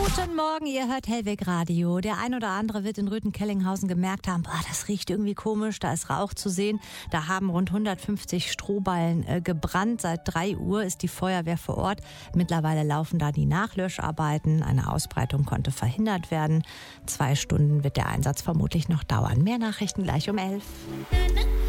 Guten Morgen, ihr hört Hellweg Radio. Der ein oder andere wird in Rüthen-Kellinghausen gemerkt haben, das riecht irgendwie komisch, da ist Rauch zu sehen. Da haben rund 150 Strohballen gebrannt. Seit 3 Uhr ist die Feuerwehr vor Ort. Mittlerweile laufen da die Nachlöscharbeiten. Eine Ausbreitung konnte verhindert werden. 2 Stunden wird der Einsatz vermutlich noch dauern. Mehr Nachrichten gleich um 11.